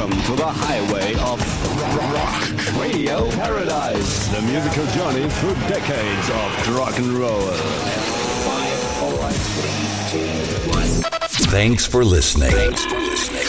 Welcome to the highway of rock. Radio Paradise. The musical journey through decades of rock and roll. 5, 4, 3, 2, 1. Thanks for listening.